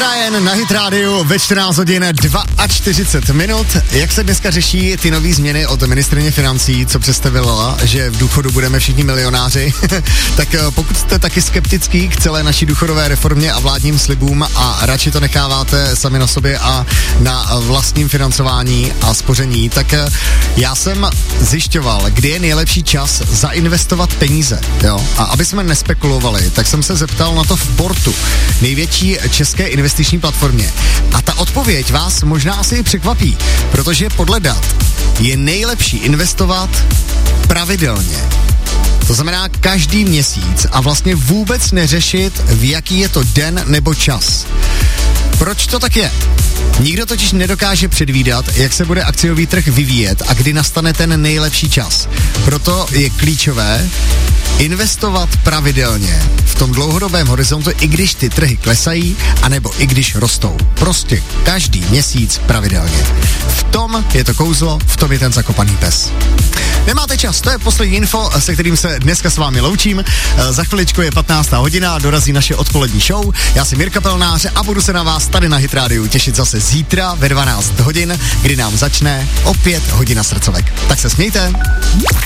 Ryan na Hit Radio ve 14 hodin 42 minut. Jak se dneska řeší ty nový změny od ministryně financí, co představila, že v důchodu budeme všichni milionáři, tak pokud jste taky skeptický k celé naší důchodové reformě a vládním slibům a radši to necháváte sami na sobě a na vlastním financování a spoření, tak já jsem zjišťoval, kdy je nejlepší čas zainvestovat peníze, jo? A aby jsme nespekulovali, tak jsem se zeptal na to v Portu, největší české investiční platformě. A ta odpověď vás možná asi překvapí, protože podle dat je nejlepší investovat pravidelně. To znamená každý měsíc a vlastně vůbec neřešit, v jaký je to den nebo čas. Proč to tak je? Nikdo totiž nedokáže předvídat, jak se bude akciový trh vyvíjet a kdy nastane ten nejlepší čas. Proto je klíčové investovat pravidelně v tom dlouhodobém horizontu, i když ty trhy klesají, anebo i když rostou. Prostě každý měsíc pravidelně. V tom je to kouzlo, v tom je ten zakopaný pes. Nemáte čas, to je poslední info, se kterým se dneska s vámi loučím. Za chviličku je 15. hodina a dorazí naše odpolední show. Já jsem Jirka Pelnář a budu se na vás tady na Hit Radio těšit zase zítra ve 12 hodin, kdy nám začne opět hodina srdcovek. Tak se smějte.